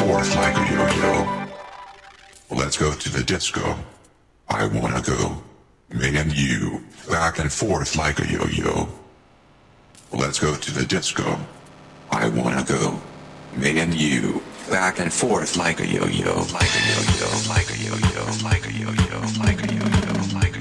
forth like a yo-yo. Let's go to the disco. I wanna go. Me and you, back and forth like a yo-yo. Let's go to the disco. I wanna go. Me and you, back and forth like a yo-yo, like a yo-yo, like a yo-yo, like a yo-yo, like a yo-yo, like a